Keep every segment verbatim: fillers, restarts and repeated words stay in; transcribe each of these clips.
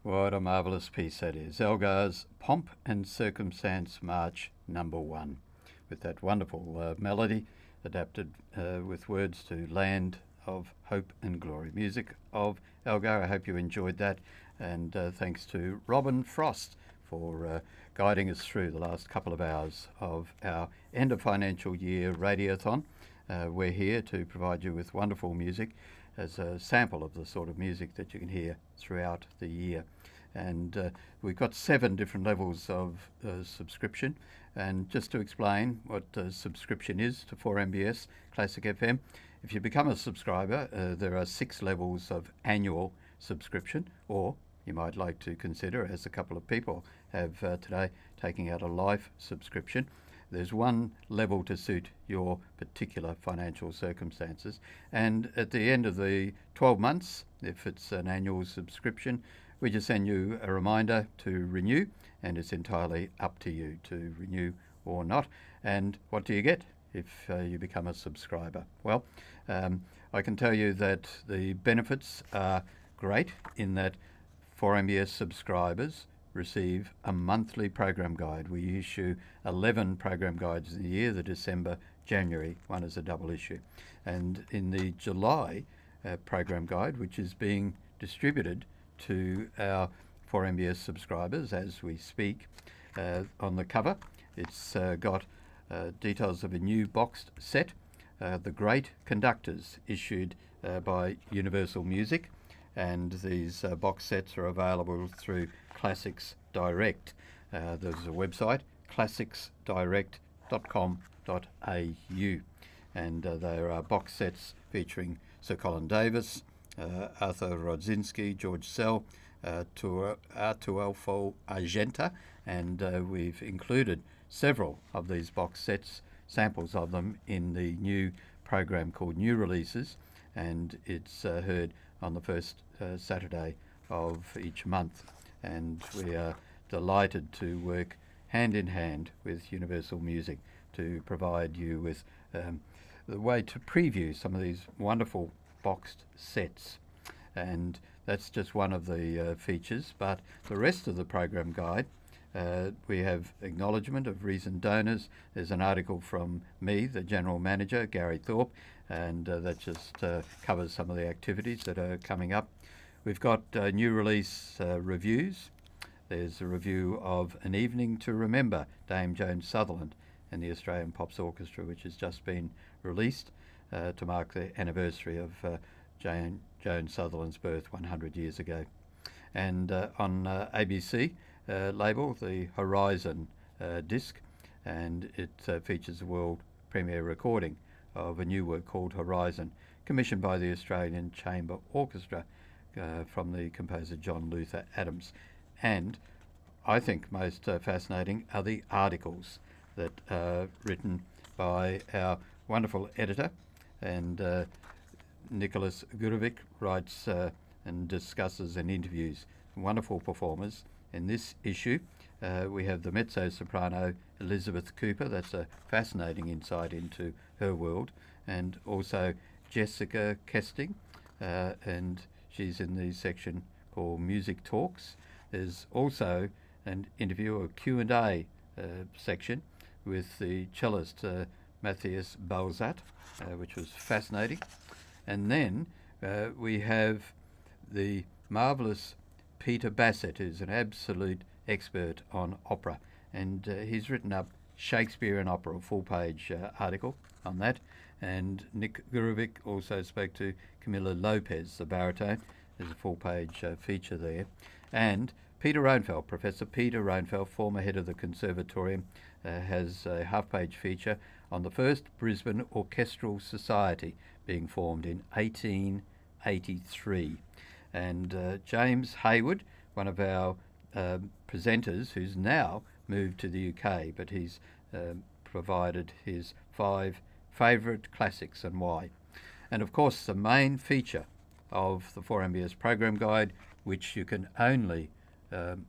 What a marvellous piece that is. Elgar's Pomp and Circumstance March number one, with that wonderful uh, melody adapted uh, with words to Land of Hope and Glory. Music of Elgar. I hope you enjoyed that, and uh, thanks to Robin Frost for uh, guiding us through the last couple of hours of our end of financial year radiothon. Uh, we're here to provide you with wonderful music as a sample of the sort of music that you can hear throughout the year. And uh, we've got seven different levels of uh, subscription. And just to explain what uh, subscription is to four M B S Classic F M, if you become a subscriber, uh, there are six levels of annual subscription, or you might like to consider, as a couple of people have uh, today, taking out a life subscription. There's one level to suit your particular financial circumstances. And at the end of the twelve months, if it's an annual subscription, we just send you a reminder to renew, and it's entirely up to you to renew or not. And what do you get if uh, you become a subscriber? Well, um, I can tell you that the benefits are great in that four M B S subscribers receive a monthly program guide. We issue eleven program guides in the year, the December, January one is a double issue. And in the July uh, program guide, which is being distributed to our four M B S subscribers as we speak, uh, on the cover it's uh, got uh, details of a new boxed set, uh, The Great Conductors, issued uh, by Universal Music. And these uh, box sets are available through Classics Direct. Uh, there's a website, classics direct dot com dot a u, and uh, there are box sets featuring Sir Colin Davis, uh, Arthur Rodzinski, George Sell, uh, Ataulfo Argenta, and uh, we've included several of these box sets, samples of them, in the new program called New Releases, and it's uh, heard on the first uh, Saturday of each month. And we are delighted to work hand in hand with Universal Music to provide you with um, the way to preview some of these wonderful boxed sets. And that's just one of the uh, features, but the rest of the program guide, uh, we have acknowledgement of recent donors. There's an article from me, the General Manager, Gary Thorpe, and uh, that just uh, covers some of the activities that are coming up. We've got uh, new release uh, reviews. There's a review of An Evening to Remember, Dame Joan Sutherland and the Australian Pops Orchestra, which has just been released uh, to mark the anniversary of uh, Jane, Joan Sutherland's birth one hundred years ago. And uh, on uh, A B C uh, label, the Horizon uh, disc, and it uh, features a world premiere recording of a new work called Horizon, commissioned by the Australian Chamber Orchestra uh, from the composer John Luther Adams. And I think most uh, fascinating are the articles that are written by our wonderful editor, and uh, Nicholas Gurovic writes uh, and discusses and interviews wonderful performers. In this issue, uh, we have the mezzo-soprano Elizabeth Cooper. That's a fascinating insight into her world. And also Jessica Kesting, uh, and she's in the section called Music Talks. There's also an interview, a Q and A uh, section with the cellist uh, Matthias Balzat, uh, which was fascinating. And then uh, we have the marvellous Peter Bassett, who's an absolute expert on opera, and uh, he's written up Shakespeare and Opera, a full-page uh, article on that. And Nick Gurovic also spoke to Camilla Lopez, the baritone. There's a full-page uh, feature there. And Peter Rohnfeld, Professor Peter Rohnfeld, former head of the Conservatorium, uh, has a half-page feature on the first Brisbane Orchestral Society being formed in eighteen eighty-three. And uh, James Hayward, one of our uh, presenters, who's now moved to the U K, but he's uh, provided his five favourite classics and why. And of course, the main feature of the four M B S program guide, which you can only um,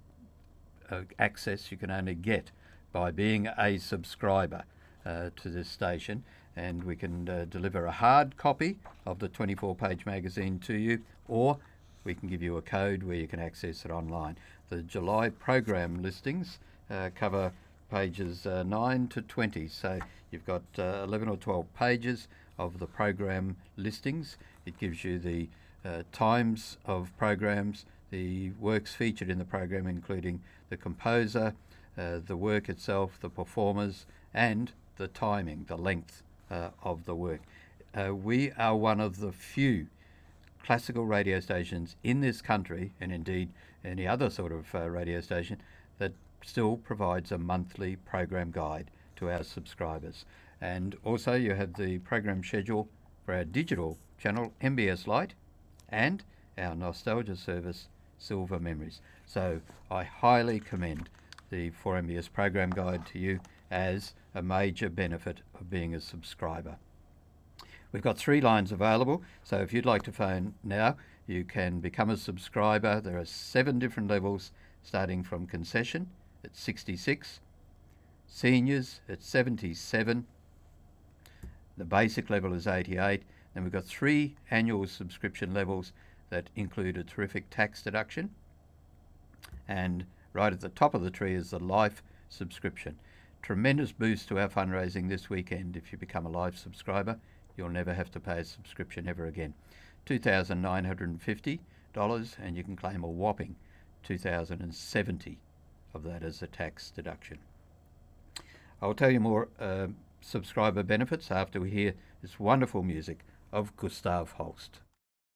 uh, access, you can only get by being a subscriber uh, to this station, and we can uh, deliver a hard copy of the twenty-four page magazine to you, or we can give you a code where you can access it online. The July program listings uh, cover pages uh, nine to twenty, so you've got uh, eleven or twelve pages of the program listings. It gives you the uh, times of programs, the works featured in the program, including the composer, uh, the work itself, the performers, and the timing, the length uh, of the work. Uh, we are one of the few classical radio stations in this country, and indeed any other sort of uh, radio station, that still provides a monthly program guide to our subscribers. And also you have the program schedule for our digital channel M B S Lite and our nostalgia service Silver Memories. So I highly commend the four M B S program guide to you as a major benefit of being a subscriber. We've got three lines available, so if you'd like to phone now, you can become a subscriber. There are seven different levels, starting from concession at sixty-six, seniors at seventy-seven, the basic level is eighty-eight, then we've got three annual subscription levels that include a terrific tax deduction, and right at the top of the tree is the life subscription. Tremendous boost to our fundraising this weekend. If you become a life subscriber, you'll never have to pay a subscription ever again. two thousand nine hundred fifty dollars, and you can claim a whopping two thousand seventy dollars of that as a tax deduction. I'll tell you more uh, subscriber benefits after we hear this wonderful music of Gustav Holst.